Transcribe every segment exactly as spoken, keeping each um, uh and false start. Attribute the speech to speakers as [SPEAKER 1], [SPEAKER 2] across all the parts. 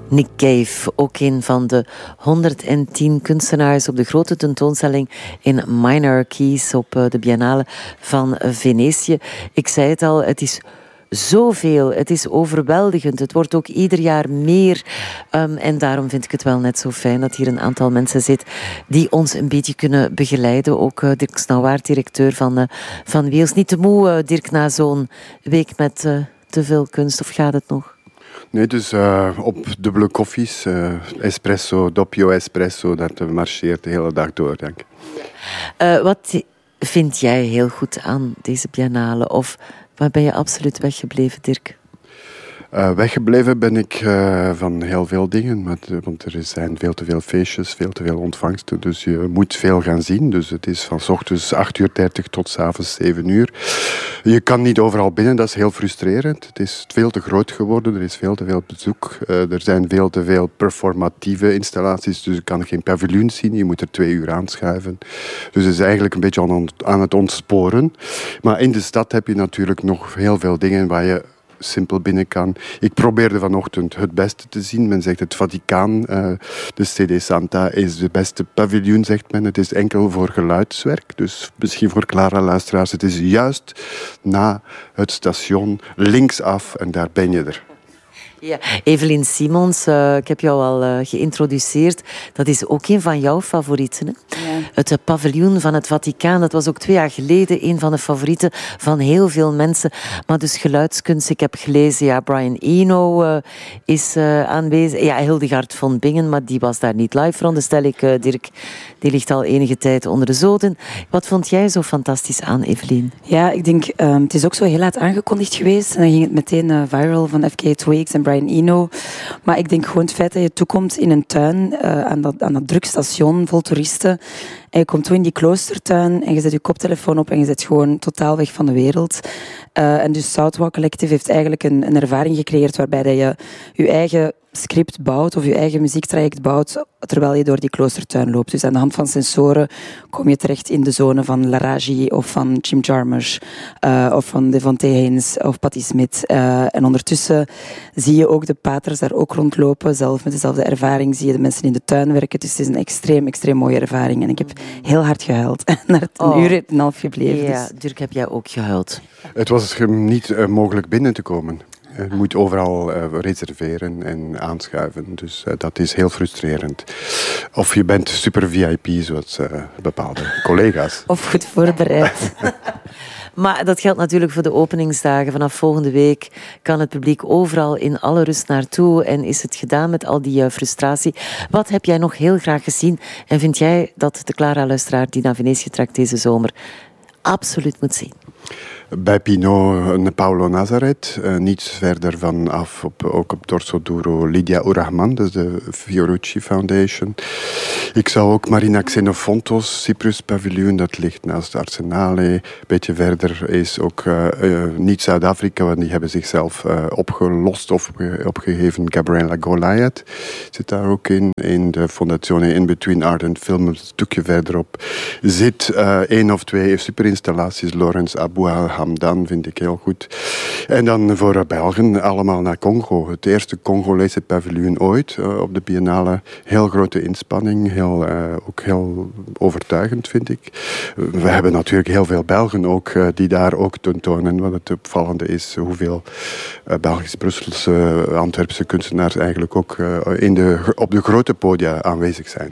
[SPEAKER 1] Nick Cave, ook een van de honderdtien kunstenaars op de grote tentoonstelling in Minor Keys op de Biennale van Venetië. Ik zei het al, het is zoveel, het is overweldigend. Het wordt ook ieder jaar meer. Um, en daarom vind ik het wel net zo fijn dat hier een aantal mensen zit die ons een beetje kunnen begeleiden. Ook uh, Dirk Snauwaard, directeur van, uh, van Wheels. Niet te moe, uh, Dirk, na zo'n week met uh, te veel kunst, of gaat het nog?
[SPEAKER 2] Nee, dus uh, op dubbele koffies, uh, espresso, doppio espresso, dat marcheert de hele dag door, denk ik.
[SPEAKER 1] Uh, wat vind jij heel goed aan deze biennale? Of waar ben je absoluut weggebleven, Dirk?
[SPEAKER 2] Uh, weggebleven ben ik uh, van heel veel dingen, met, uh, want er zijn veel te veel feestjes, veel te veel ontvangsten, dus je moet veel gaan zien. Dus het is van 's ochtends acht uur dertig tot 's avonds zeven uur. Je kan niet overal binnen, dat is heel frustrerend. Het is veel te groot geworden, er is veel te veel bezoek. Uh, er zijn veel te veel performatieve installaties, dus je kan geen paviljoen zien, je moet er twee uur aanschuiven. Dus het is eigenlijk een beetje aan, aan het ontsporen. Maar in de stad heb je natuurlijk nog heel veel dingen waar je simpel binnen kan. Ik probeerde vanochtend het beste te zien. Men zegt het Vaticaan, uh, de Sede Santa, is de beste paviljoen, zegt men. Het is enkel voor geluidswerk. Dus misschien voor Clara luisteraars, het is juist na het station linksaf en daar ben je er.
[SPEAKER 1] Ja, Evelien Simons, uh, ik heb jou al uh, geïntroduceerd. Dat is ook een van jouw favorieten. Hè? Ja. Het uh, paviljoen van het Vaticaan, dat was ook twee jaar geleden een van de favorieten van heel veel mensen. Maar dus geluidskunst, ik heb gelezen, ja, Brian Eno uh, is uh, aanwezig. Ja, Hildegard von Bingen, maar die was daar niet live, veronderstel ik, uh, Dirk. Die ligt al enige tijd onder de zoden. Wat vond jij zo fantastisch aan, Evelien?
[SPEAKER 3] Ja, ik denk, um, het is ook zo heel laat aangekondigd geweest. En dan ging het meteen uh, viral van F K Twigs en Brian Eno. Maar ik denk gewoon het feit dat je toekomt in een tuin, uh, aan, dat, aan dat druk station vol toeristen. En je komt toe in die kloostertuin en je zet je koptelefoon op en je zet gewoon totaal weg van de wereld. Uh, en dus Southwalk Collective heeft eigenlijk een, een ervaring gecreëerd waarbij dat je je eigen script bouwt of je eigen muziektraject bouwt terwijl je door die kloostertuin loopt. Dus aan de hand van sensoren kom je terecht in de zone van Laraji of van Jim Jarmusch uh, of van Devontae Haynes of Patti Smith. Uh, en ondertussen zie je ook de paters daar ook rondlopen, zelf met dezelfde ervaring. Zie je de mensen in de tuin werken. Dus het is een extreem, extreem mooie ervaring. En ik heb heel hard gehuild. Naar het een oh. uur en een half gebleven.
[SPEAKER 1] Ja,
[SPEAKER 3] dus.
[SPEAKER 1] Dirk, heb jij ook gehuild?
[SPEAKER 2] Het was niet uh, mogelijk binnen te komen. Je moet overal uh, reserveren en aanschuiven. Dus uh, dat is heel frustrerend. Of je bent super V I P, zoals uh, bepaalde collega's.
[SPEAKER 1] Of goed voorbereid. Maar dat geldt natuurlijk voor de openingsdagen. Vanaf volgende week kan het publiek overal in alle rust naartoe. En is het gedaan met al die uh, frustratie. Wat heb jij nog heel graag gezien? En vind jij dat de Clara-luisteraar die naar Venetië trekt deze zomer absoluut moet zien?
[SPEAKER 2] Bij Pinot Paolo Nazaret, uh, niets verder vanaf, op, ook op Dorso Duro Lydia Urahman, dus de Fiorucci Foundation. Ik zou ook Marina Xenofontos, Cyprus Paviljoen, dat ligt naast Arsenale. Een beetje verder is ook uh, uh, niet Zuid-Afrika, want die hebben zichzelf uh, opgelost of opgegeven. Gabriela Goliath zit daar ook in. In de Fondazione In Between Art and Film, een stukje verderop, zit uh, één of twee superinstallaties. Lawrence Abou Hamdan vind ik heel goed. En dan voor Belgen allemaal naar Congo. Het eerste Congolese paviljoen ooit uh, op de Biennale. Heel grote inspanning, heel, uh, ook heel overtuigend vind ik. We hebben natuurlijk heel veel Belgen ook uh, die daar ook tentonen. Wat het opvallende is hoeveel uh, Belgisch-Brusselse, uh, Antwerpse kunstenaars eigenlijk ook uh, in de, op de grote podia aanwezig zijn.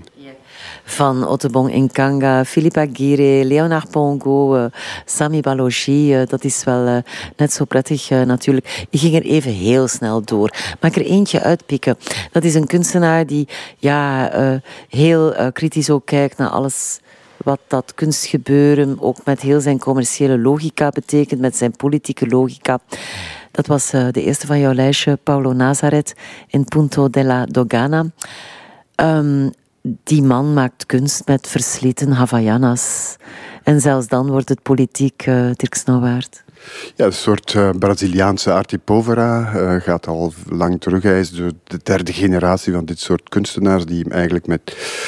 [SPEAKER 1] Van Ottobong Nkanga, Philippe Aguirre, Leonard Pongo, uh, Sami Balogi. Uh, dat is wel uh, net zo prettig uh, natuurlijk. Ik ging er even heel snel door. Mag ik er eentje uitpikken? Dat is een kunstenaar die ja, uh, heel uh, kritisch ook kijkt naar alles wat dat kunstgebeuren ook met heel zijn commerciële logica betekent, met zijn politieke logica. Dat was uh, de eerste van jouw lijstje, Paolo Nazaret in Punto della Dogana. Um, Die man maakt kunst met versleten Havaianas. En zelfs dan wordt het politiek, uh, Dirk Snauwaard.
[SPEAKER 2] Ja, een soort uh, Braziliaanse Arte Povera. Uh, gaat al lang terug. Hij is de, de derde generatie van dit soort kunstenaars die eigenlijk met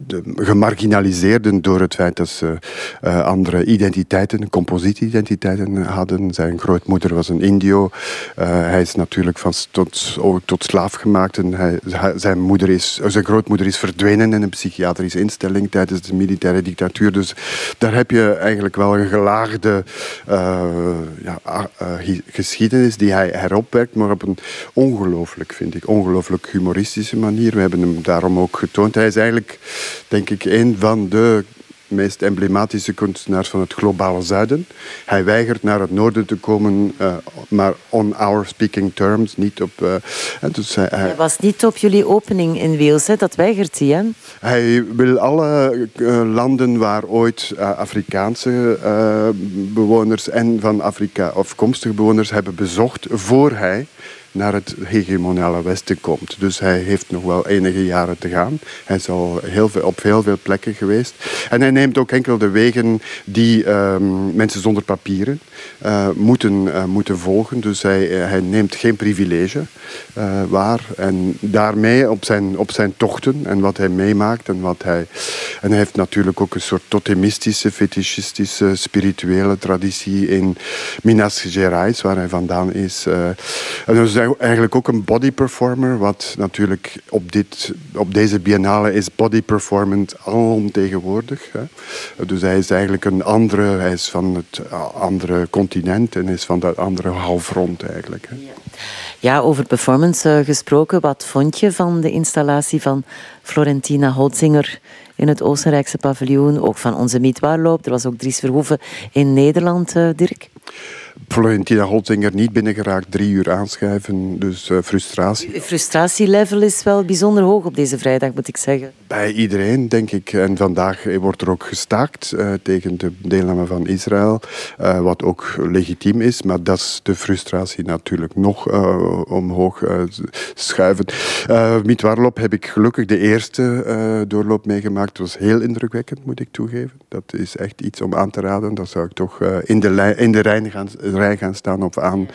[SPEAKER 2] de gemarginaliseerden door het feit dat ze uh, andere identiteiten, composietidentiteiten hadden. Zijn grootmoeder was een Indio. Uh, hij is natuurlijk van tot, tot slaaf gemaakt. En hij, zijn, moeder is, zijn grootmoeder is verdwenen in een psychiatrische instelling tijdens de militaire dictatuur. Dus daar heb je eigenlijk wel een gelaagde uh, ja, uh, geschiedenis die hij heropwerkt, maar op een ongelooflijk, vind ik, ongelooflijk humoristische manier. We hebben hem daarom ook getoond. Hij is eigenlijk, denk ik, een van de meest emblematische kunstenaars van het globale zuiden. Hij weigert naar het noorden te komen, uh, maar on our speaking terms, niet op... Uh, dus hij, hij,
[SPEAKER 1] hij was niet op jullie opening in Wales, hè? Dat weigert hij, hè?
[SPEAKER 2] Hij wil alle uh, landen waar ooit uh, Afrikaanse uh, bewoners en van Afrika afkomstige bewoners hebben bezocht, voor hij naar het hegemoniale Westen komt. Dus hij heeft nog wel enige jaren te gaan. Hij is al heel veel, op heel veel plekken geweest. En hij neemt ook enkel de wegen die uh, mensen zonder papieren uh, moeten, uh, moeten volgen. Dus hij, uh, hij neemt geen privilege uh, waar. En daarmee op zijn, op zijn tochten en wat hij meemaakt. En, wat hij, en hij heeft natuurlijk ook een soort totemistische, fetischistische, spirituele traditie in Minas Gerais, waar hij vandaan is. Uh, en dus eigenlijk ook een body performer, wat natuurlijk op, dit, op deze biennale is body performance alomtegenwoordig. Hè. Dus hij is eigenlijk een andere, hij is van het andere continent en is van dat andere halfrond eigenlijk. Hè.
[SPEAKER 1] Ja, over performance uh, gesproken, wat vond je van de installatie van Florentina Holzinger in het Oostenrijkse paviljoen, ook van onze Miet Waarloop? Er was ook Dries Verhoeven in Nederland, uh, Dirk.
[SPEAKER 2] Florentina Holzinger niet binnengeraakt, drie uur aanschuiven, dus uh, frustratie.
[SPEAKER 1] Uw frustratielevel is wel bijzonder hoog op deze vrijdag, moet ik zeggen.
[SPEAKER 2] Bij iedereen, denk ik. En vandaag wordt er ook gestaakt uh, tegen de deelname van Israël, uh, wat ook legitiem is, maar dat is de frustratie natuurlijk nog uh, omhoog uh, schuiven. Uh, Miet Waarloop heb ik gelukkig de eerste uh, doorloop meegemaakt. Het was heel indrukwekkend, moet ik toegeven. Dat is echt iets om aan te raden. Dat zou ik toch uh, in de, lijn, in de rij gaan rij gaan staan of aan.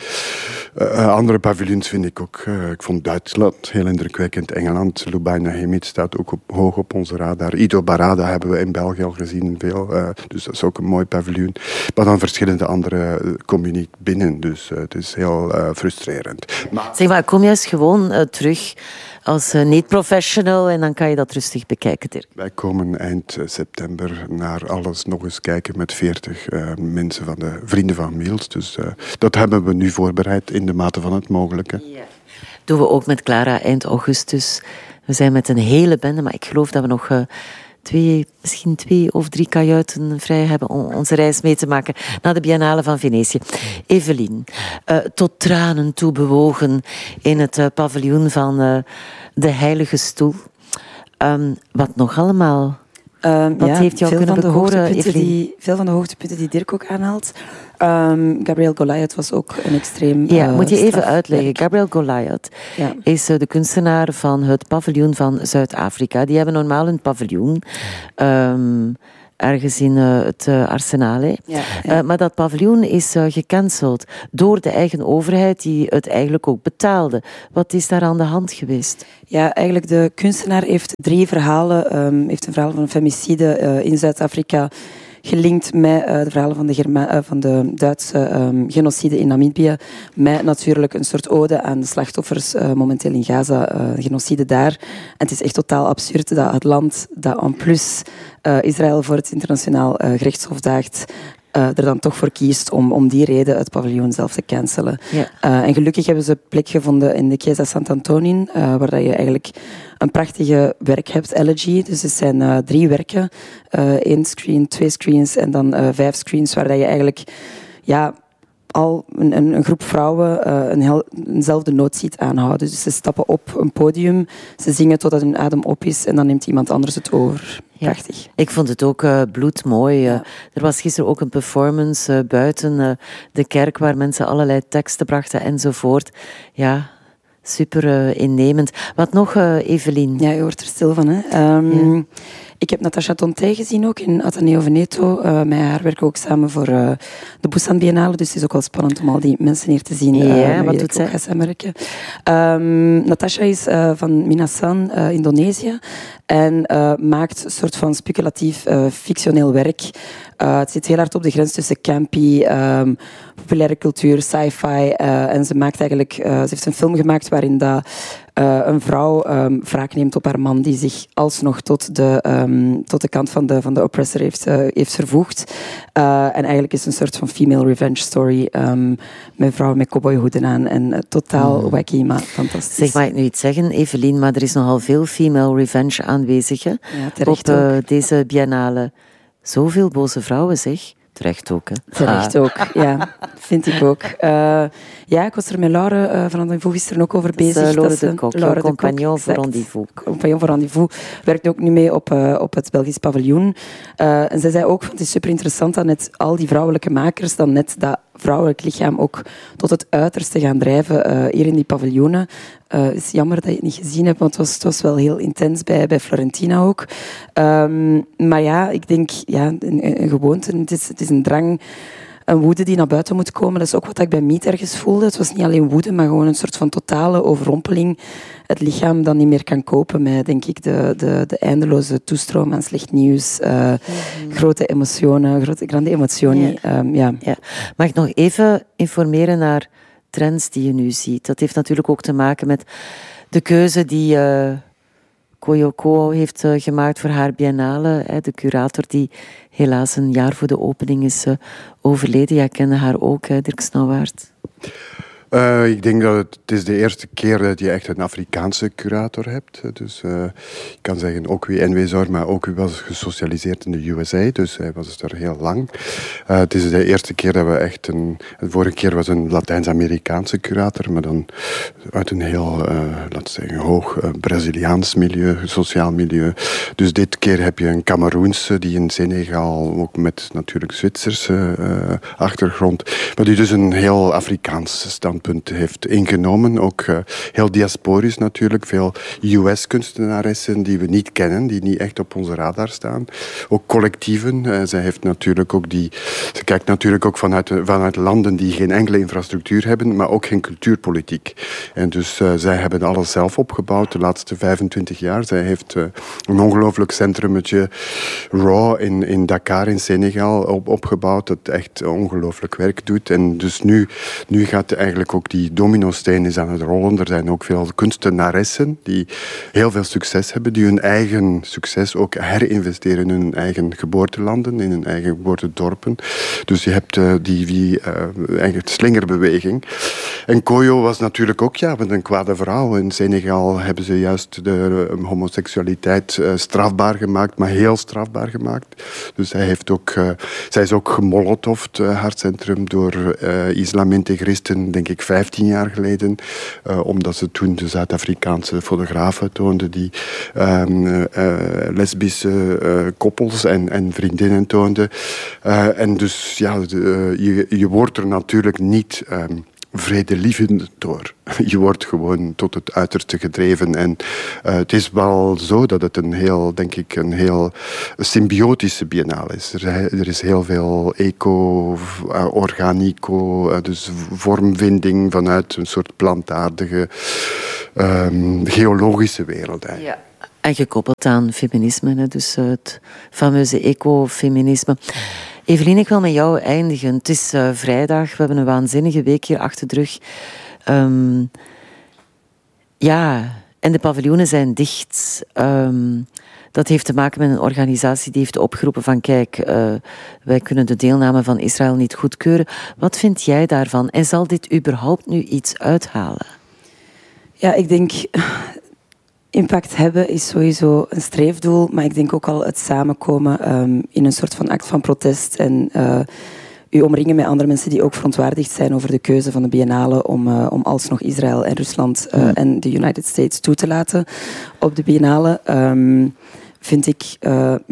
[SPEAKER 2] Uh, andere paviljoens vind ik ook. Uh, ik vond Duitsland heel indrukwekkend. Engeland, Lubaj Nahimit staat ook op, hoog op onze radar. Ido Barada hebben we in België al gezien. Veel, uh, dus dat is ook een mooi paviljoen. Maar dan verschillende andere uh, kom je niet binnen. Dus uh, het is heel uh, frustrerend.
[SPEAKER 1] Maar... Zeg maar, kom juist gewoon uh, terug als uh, niet-professional en dan kan je dat rustig bekijken, Dirk.
[SPEAKER 2] Wij komen eind september naar alles nog eens kijken met veertig uh, mensen van de Vrienden van Miels. Dus uh, dat hebben we nu voorbereid in de mate van het mogelijke.
[SPEAKER 1] Ja. Doen we ook met Clara eind augustus. We zijn met een hele bende, maar ik geloof dat we nog... Uh, Twee, misschien twee of drie kajuiten vrij hebben om onze reis mee te maken naar de Biennale van Venetië. Evelien, uh, tot tranen toe bewogen in het uh, paviljoen van uh, de Heilige Stoel. Um, wat nog allemaal?
[SPEAKER 3] Um,
[SPEAKER 1] wat
[SPEAKER 3] ja,
[SPEAKER 1] heeft jou
[SPEAKER 3] veel
[SPEAKER 1] kunnen
[SPEAKER 3] van de
[SPEAKER 1] bekoren,
[SPEAKER 3] hoogtepunten
[SPEAKER 1] Evelien?
[SPEAKER 3] die, Veel van de hoogtepunten die Dirk ook aanhaalt. Um, Gabriel Goliath was ook een extreem
[SPEAKER 1] Ja,
[SPEAKER 3] uh,
[SPEAKER 1] moet je even
[SPEAKER 3] strafwerk.
[SPEAKER 1] uitleggen. Gabriel Goliath
[SPEAKER 3] ja.
[SPEAKER 1] is uh, de kunstenaar van het paviljoen van Zuid-Afrika. Die hebben normaal een paviljoen um, ergens in uh, het uh, Arsenaal. Ja, ja. Uh, maar dat paviljoen is uh, gecanceld door de eigen overheid die het eigenlijk ook betaalde. Wat is daar aan de hand geweest?
[SPEAKER 3] Ja, eigenlijk de kunstenaar heeft drie verhalen. Um, heeft een verhaal van een femicide uh, in Zuid-Afrika gelinkt met uh, de verhalen van de, Germa- uh, van de Duitse um, genocide in Namibië. Met natuurlijk een soort ode aan de slachtoffers uh, momenteel in Gaza, uh, genocide daar. En het is echt totaal absurd dat het land dat en plus uh, Israël voor het internationaal uh, gerechtshof daagt, Uh, er dan toch voor kiest om om die reden het paviljoen zelf te cancelen. Ja. Uh, en gelukkig hebben ze plek gevonden in de Chiesa Sant'Antonin, uh, waar je eigenlijk een prachtige werk hebt, Elegy. Dus het zijn uh, drie werken, uh, één screen, twee screens en dan uh, vijf screens, waar je eigenlijk ja, al een, een, een groep vrouwen uh, een heel, eenzelfde noot ziet aanhouden. Dus ze stappen op een podium, ze zingen totdat hun adem op is en dan neemt iemand anders het over. Prachtig.
[SPEAKER 1] Ja, ik vond het ook uh, bloedmooi. Ja. Uh, er was gisteren ook een performance uh, buiten uh, de kerk waar mensen allerlei teksten brachten enzovoort. Ja, super uh, innemend. Wat nog, uh, Evelien?
[SPEAKER 3] Ja, je hoort er stil van, hè. Um, ja. Ik heb Natasha Tonté gezien ook in Ateneo Veneto. Uh, met haar werken we ook samen voor uh, de Busan Biennale. Dus het is ook wel spannend om al die mensen hier te zien. Uh,
[SPEAKER 1] ja, wat doet zij?
[SPEAKER 3] Ga samenwerken. Um, Natasha is uh, van Minasan, uh, Indonesië. En uh, maakt een soort van speculatief uh, fictioneel werk. Uh, het zit heel hard op de grens tussen campy, um, populaire cultuur, sci-fi. Uh, en ze maakt eigenlijk, uh, ze heeft een film gemaakt waarin dat, uh, een vrouw um, wraak neemt op haar man die zich alsnog tot de, um, tot de kant van de, van de oppressor heeft, uh, heeft vervoegd. Uh, en eigenlijk is het een soort van female revenge story um, met vrouwen met cowboyhoeden aan. En uh, totaal mm. wacky, maar fantastisch.
[SPEAKER 1] Zeg, mag ik nu iets zeggen, Evelien, maar er is nogal veel female revenge aanwezig hè?
[SPEAKER 3] Ja,
[SPEAKER 1] op uh, deze biennale. Zoveel boze vrouwen, zeg. Terecht ook, hè?
[SPEAKER 3] Terecht ah. ook, ja. Vind ik ook. Uh, ja, ik was er met Laure uh, van Rendezvous gisteren ook over bezig.
[SPEAKER 1] Dat is, uh, Laure
[SPEAKER 3] dat
[SPEAKER 1] de Kok, Laure compagnon voor Rendezvous.
[SPEAKER 3] Compagnon voor Rendezvous. Werkt ook nu mee op, uh, op het Belgisch paviljoen. Uh, en zij zei ook, het is super interessant dat net al die vrouwelijke makers dan net dat vrouwelijk lichaam ook tot het uiterste gaan drijven uh, hier in die paviljoenen. Uh, het is jammer dat je het niet gezien hebt, want het was, het was wel heel intens bij, bij Florentina ook. Um, maar ja, ik denk, ja, een, een gewoonte, het is, het is een drang, een woede die naar buiten moet komen. Dat is ook wat ik bij Meet ergens voelde. Het was niet alleen woede, maar gewoon een soort van totale overrompeling. Het lichaam dat niet meer kan kopen met, denk ik, de, de, de eindeloze toestroom aan slecht nieuws. Uh, mm-hmm. Grote emotionen, grote, grande emotie.
[SPEAKER 1] Ja.
[SPEAKER 3] Um, ja.
[SPEAKER 1] Ja. Mag ik nog even informeren naar trends die je nu ziet? Dat heeft natuurlijk ook te maken met de keuze die uh, Koyoko heeft uh, gemaakt voor haar biennale. Hè, de curator die helaas een jaar voor de opening is uh, overleden. Jij kende haar ook, hè, Dirk Snauwaard.
[SPEAKER 2] Uh, ik denk dat het, het is de eerste keer dat je echt een Afrikaanse curator hebt. Dus uh, ik kan zeggen, ook wie N W Zor, maar ook wie was gesocialiseerd in de U S A. Dus hij was er heel lang. Uh, het is de eerste keer dat we echt een... De vorige keer was een Latijns-Amerikaanse curator, maar dan uit een heel, uh, laten we zeggen, hoog uh, Braziliaans milieu, sociaal milieu. Dus dit keer heb je een Cameroense die in Senegal, ook met natuurlijk Zwitserse uh, achtergrond, maar die dus een heel Afrikaans stand punt heeft ingenomen. Ook uh, heel diasporisch natuurlijk. Veel U S-kunstenaressen die we niet kennen, die niet echt op onze radar staan. Ook collectieven. Uh, zij heeft natuurlijk ook die... Ze kijkt natuurlijk ook vanuit, vanuit landen die geen enkele infrastructuur hebben, maar ook geen cultuurpolitiek. En dus uh, zij hebben alles zelf opgebouwd de laatste vijfentwintig jaar. Zij heeft uh, een ongelooflijk centrummetje Raw in, in Dakar in Senegal op, opgebouwd, dat echt ongelooflijk werk doet. En dus nu, nu gaat eigenlijk ook die domino-steen is aan het rollen. Er zijn ook veel kunstenaressen die heel veel succes hebben, die hun eigen succes ook herinvesteren in hun eigen geboortelanden, in hun eigen geboortedorpen. Dus je hebt uh, die, die uh, eigen slingerbeweging. En Koyo was natuurlijk ook ja, met een kwade vrouw. In Senegal hebben ze juist de uh, homoseksualiteit uh, strafbaar gemaakt, maar heel strafbaar gemaakt. Dus zij, heeft ook, uh, zij is ook gemolotofd, uh, haar centrum, door uh, islamintegristen, denk ik, vijftien jaar geleden, uh, omdat ze toen de Zuid-Afrikaanse fotografen toonden die um, uh, lesbische uh, koppels en, en vriendinnen toonden. Uh, en dus ja, de, uh, je, je wordt er natuurlijk niet um, vredelievend door. Je wordt gewoon tot het uiterste gedreven. En uh, het is wel zo dat het een heel, denk ik, een heel symbiotische biennale is. Er, er is heel veel eco, uh, organico, uh, dus vormvinding vanuit een soort plantaardige, um, geologische wereld eigenlijk. Ja.
[SPEAKER 1] En gekoppeld aan feminisme, hè, dus het fameuze ecofeminisme. Evelien, ik wil met jou eindigen. Het is uh, vrijdag, we hebben een waanzinnige week hier achter de rug. Um, ja, en de paviljoenen zijn dicht. Um, dat heeft te maken met een organisatie die heeft opgeroepen van kijk, uh, wij kunnen de deelname van Israël niet goedkeuren. Wat vind jij daarvan? En zal dit überhaupt nu iets uithalen?
[SPEAKER 3] Ja, ik denk... Impact hebben is sowieso een streefdoel, maar ik denk ook al het samenkomen um, in een soort van act van protest en uh, u omringen met andere mensen die ook verontwaardigd zijn over de keuze van de biennale om, uh, om alsnog Israël en Rusland uh, mm. en de United States toe te laten op de biennale, um, vind ik uh, ja,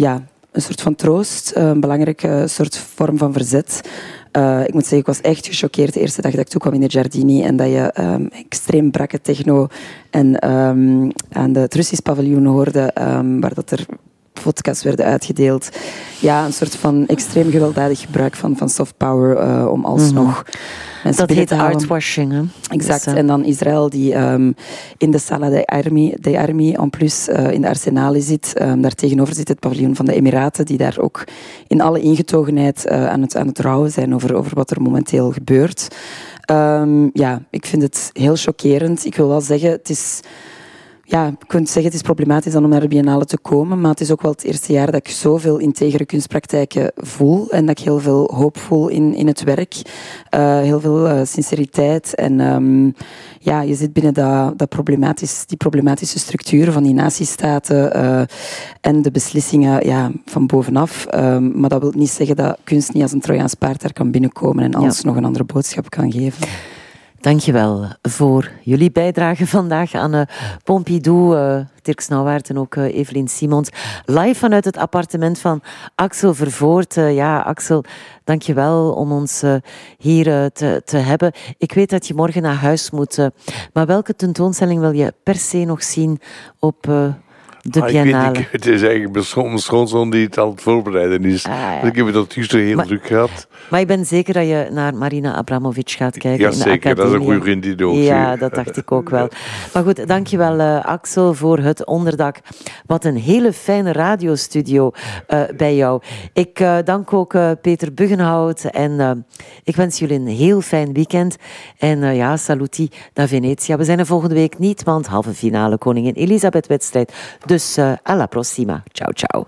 [SPEAKER 3] een soort van troost, een belangrijke soort vorm van verzet. Uh, ik moet zeggen, ik was echt gechoqueerd de eerste dag dat ik toekwam in de Giardini en dat je um, extreem brakke techno en um, aan de, het Russisch paviljoen hoorde, um, waar dat er vodka's werden uitgedeeld. Ja, een soort van extreem gewelddadig gebruik van, van soft power uh, om alsnog
[SPEAKER 1] mm-hmm. Dat heet artwashing, hè?
[SPEAKER 3] Exact.
[SPEAKER 1] Dus, uh...
[SPEAKER 3] En dan Israël die um, in de Sala de Armi, de Armi en plus uh, in de Arsenale zit. Um, daar tegenover zit het paviljoen van de Emiraten, die daar ook in alle ingetogenheid uh, aan, het, aan het rouwen zijn over, over wat er momenteel gebeurt. Um, ja, ik vind het heel chockerend. Ik wil wel zeggen, het is... Ja, ik kan zeggen, het is problematisch dan om naar de Biennale te komen, maar het is ook wel het eerste jaar dat ik zoveel integere kunstpraktijken voel en dat ik heel veel hoop voel in, in het werk. Uh, heel veel uh, sinceriteit en um, ja, je zit binnen dat, dat problematisch, die problematische structuren van die nazistaten uh, en de beslissingen ja, van bovenaf. Um, maar dat wil niet zeggen dat kunst niet als een Trojaans paard daar kan binnenkomen en ons ja. nog een andere boodschap kan geven.
[SPEAKER 1] Dankjewel voor jullie bijdrage vandaag aan uh, Pompidou, uh, Dirk Snauwaert en ook uh, Evelien Simons. Live vanuit het appartement van Axel Vervoort. Uh, ja, Axel, dankjewel om ons uh, hier uh, te, te hebben. Ik weet dat je morgen naar huis moet, uh, maar welke tentoonstelling wil je per se nog zien op... Uh, De
[SPEAKER 4] ah,
[SPEAKER 1] Biennale.
[SPEAKER 4] Ik weet, ik, het is eigenlijk mijn schoonzoon die het al het voorbereiden is. Ah, ja. Dus ik heb het tot gisteren heel
[SPEAKER 1] maar,
[SPEAKER 4] druk gehad.
[SPEAKER 1] Maar ik ben zeker dat je naar Marina Abramovic gaat kijken.
[SPEAKER 4] Ja,
[SPEAKER 1] in de
[SPEAKER 4] zeker.
[SPEAKER 1] Academia.
[SPEAKER 4] Dat is een goede vriendin ook.
[SPEAKER 1] Ja, dat dacht ik ook wel. Maar goed, dankjewel uh, Axel voor het onderdak. Wat een hele fijne radiostudio uh, bij jou. Ik uh, dank ook uh, Peter Buggenhout en uh, ik wens jullie een heel fijn weekend. En uh, ja, saluti da Venezia. We zijn er volgende week niet, want halve finale Koningin Elisabeth wedstrijd. Dus uh, alla prossima. Ciao, ciao.